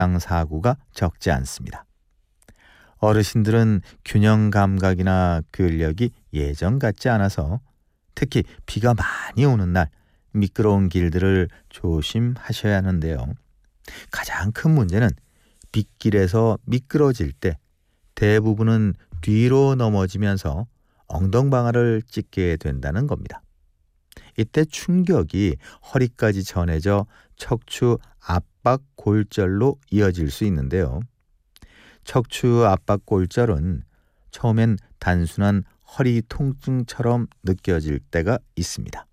사고가 적지 않습니다. 어르신들은 균형 감각이나 근력이 예전 같지 않아서 특히 비가 많이 오는 날 미끄러운 길들을 조심하셔야 하는데요. 가장 큰 문제는 빗길에서 미끄러질 때 대부분은 뒤로 넘어지면서 엉덩방아를 찢게 된다는 겁니다. 이때 충격이 허리까지 전해져 척추 압박 골절로 이어질 수 있는데요. 척추 압박 골절은 처음엔 단순한 허리 통증처럼 느껴질 때가 있습니다.